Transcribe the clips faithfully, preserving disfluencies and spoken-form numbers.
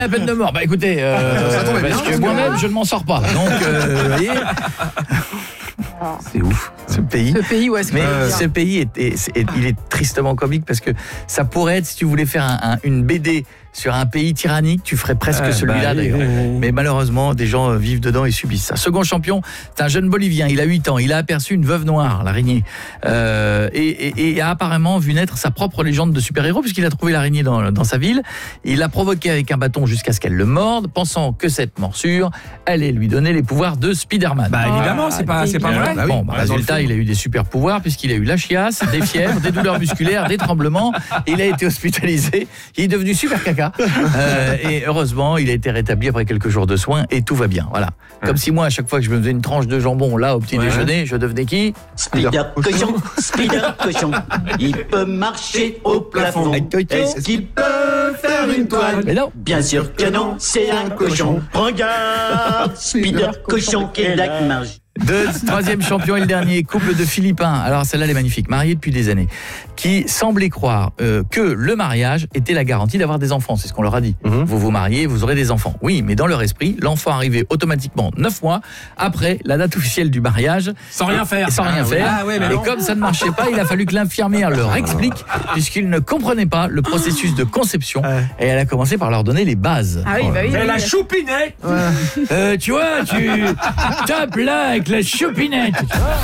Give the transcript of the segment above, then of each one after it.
La peine de mort. Bah écoutez, euh, Ça tombait parce bien, que moi-même, je ne m'en sors pas. Donc, euh, vous voyez, c'est ouf, ce pays. Ce pays, ouais, c'est Mais euh... ce pays, est, est, est, il est tristement comique parce que ça pourrait être, si tu voulais faire un, un, une B D sur un pays tyrannique, tu ferais presque ah, celui-là bah, d'ailleurs. Euh... Mais malheureusement, des gens vivent dedans et subissent ça. Second champion, c'est un jeune Bolivien, il a huit ans, il a aperçu une veuve noire, l'araignée, euh, et, et, et a apparemment vu naître sa propre légende de super-héros puisqu'il a trouvé l'araignée dans, dans sa ville. Il l'a provoquée avec un bâton jusqu'à ce qu'elle le morde, pensant que cette morsure allait lui donner les pouvoirs de Spider-Man. Bah évidemment, ah, c'est pas, c'est pas vrai. Bah, bon, bah, résultat, il a eu des super pouvoirs puisqu'il a eu la chiasse, des fièvres, des douleurs musculaires, des tremblements. Il a été hospitalisé. Il est devenu super caca. Euh, et heureusement, il a été rétabli après quelques jours de soins et tout va bien. Voilà. Comme si moi, à chaque fois que je me faisais une tranche de jambon là au petit ouais. déjeuner, je devenais qui ? Spider cochon, Spider cochon. Il peut marcher au plafond. Est-ce qu'il peut faire une toile ? Mais non. Bien sûr que non, c'est un cochon. Regarde, Spider cochon qui est la marge. Deux, troisième champion et le dernier, couple de Philippins. Alors celle-là, elle est magnifique, mariés depuis des années, qui semblaient croire euh, que le mariage était la garantie d'avoir des enfants. C'est ce qu'on leur a dit. Mm-hmm. Vous vous mariez, vous aurez des enfants. Oui, mais dans leur esprit, l'enfant arrivait automatiquement neuf mois après la date officielle du mariage. Sans rien faire. Et sans rien ah, faire. Ah, ouais, et non. Comme ça ne marchait pas, il a fallu que l'infirmière leur explique, puisqu'ils ne comprenaient pas le processus de conception. Et elle a commencé par leur donner les bases. Ah oui, bah oui. Et la choupinette. Ouais. Euh, tu vois, tu tapes là avec la choupinette.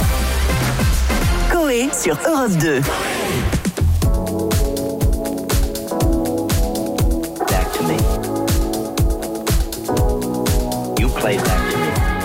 Coé sur Europe deux. Back to me. You play back.